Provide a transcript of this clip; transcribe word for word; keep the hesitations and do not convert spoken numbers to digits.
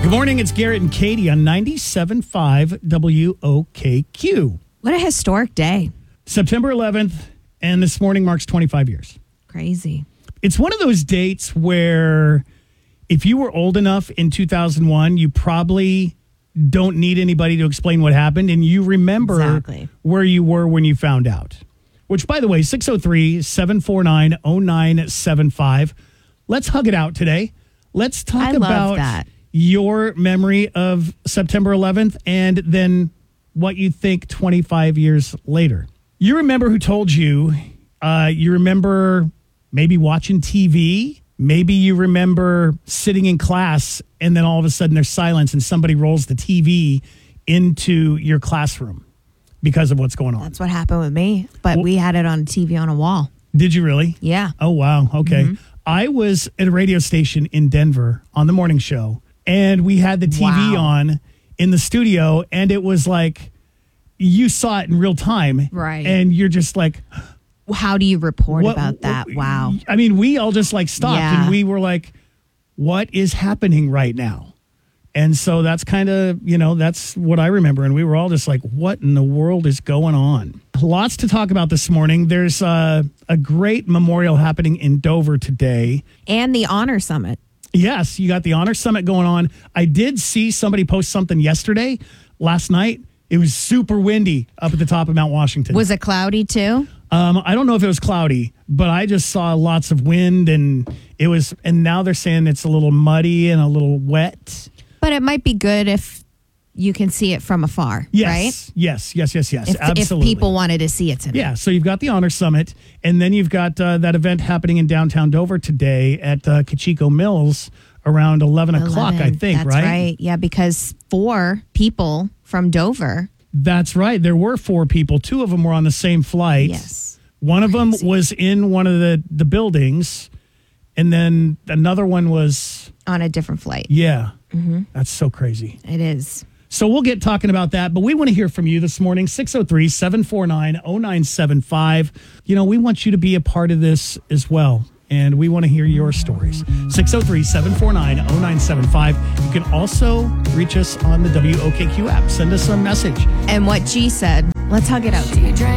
Good morning, it's Garrett and Katie on ninety-seven point five W O K Q. What a historic day. September eleventh, and this morning marks twenty-five years. Crazy. It's one of those dates where if you were old enough in two thousand one, you probably don't need anybody to explain what happened, and you remember Exactly. where you were when you found out. Which, by the way, six oh three, seven four nine, oh nine seven five. Let's hug it out today. Let's talk I love about that. your memory of September eleventh and then what you think twenty-five years later. You remember who told you, uh, you remember maybe watching T V, maybe you remember sitting in class and then all of a sudden there's silence and somebody rolls the T V into your classroom because of what's going on. That's what happened with me. But Well- we had it on T V on a wall. Did you really? Yeah. Oh, wow. Okay. Mm-hmm. I was at a radio station in Denver on the morning show, and we had the T V Wow. on in the studio, and it was like you saw it in real time. Right. And you're just like, How do you report what- about that? Wow. I mean, we all just like stopped Yeah. and we were like, what is happening right now? And so that's kind of, you know, that's what I remember. And we were all just like, what in the world is going on? Lots to talk about this morning. There's uh, a great memorial happening in Dover today. And the Honor Summit. Yes, you got the Honor Summit going on. I did see somebody post something yesterday, last night. It was super windy up at the top of Mount Washington. Was it cloudy too? Um, I don't know if it was cloudy, but I just saw lots of wind, and it was. And now they're saying it's a little muddy and a little wet. But it might be good if you can see it from afar, Yes, right? yes, yes, yes, yes. If, absolutely. if people wanted to see it today. Yeah, so you've got the Honor Summit, and then you've got uh, that event happening in downtown Dover today at uh, Kachiko Mills around eleven o'clock, I eleven. think, That's right? right. Yeah, because four people from Dover. That's right. There were four people. Two of them were on the same flight. Yes. One of them Crazy. was in one of the, the buildings, and then another one was, On a different flight. yeah, that's so crazy. It is. So we'll get talking about that, but we want to hear from you this morning, six oh three, seven four nine, oh nine seven five. You know, we want you to be a part of this as well, and we want to hear your stories. six oh three, seven four nine, oh nine seven five. You can also reach us on the W O K Q app. Send us a message. And what G said, let's hug it out.